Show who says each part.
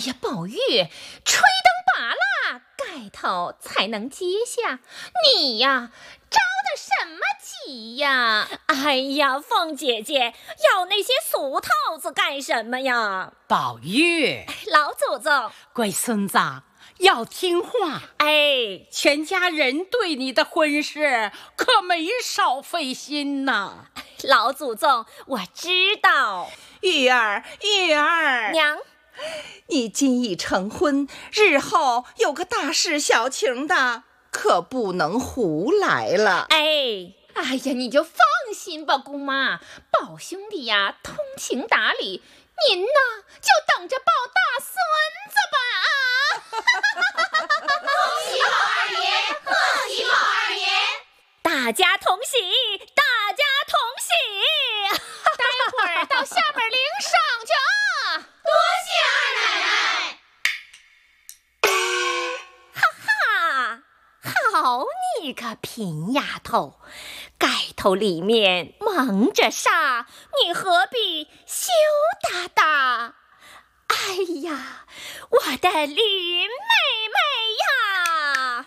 Speaker 1: 呀，宝玉，吹灯拔蜡，盖头才能揭下。你呀，着的什么急呀？
Speaker 2: 哎呀，凤姐姐，要那些俗套子干什么呀？
Speaker 3: 宝玉，
Speaker 2: 老祖宗，
Speaker 3: 乖孙子，要听话。
Speaker 2: 哎，
Speaker 3: 全家人对你的婚事可没少费心呐。
Speaker 2: 老祖宗，我知道。
Speaker 4: 玉儿，玉儿，
Speaker 2: 娘，
Speaker 4: 你今已成婚，日后有个大事小情的，可不能胡来了。
Speaker 2: 哎
Speaker 1: 呀，你就放心吧，姑妈，宝兄弟呀，通情达理，您呢就等着抱大孙子吧啊！
Speaker 5: 恭喜宝二爷，贺喜宝二爷！
Speaker 2: 大家同喜，大家同喜！
Speaker 1: 待会儿到下边领赏去啊！
Speaker 5: 多谢二奶
Speaker 2: 哈
Speaker 5: 奶。
Speaker 2: 哈，好你个贫丫头，盖头里面蒙着纱，你何必羞答答？哎呀，我的绿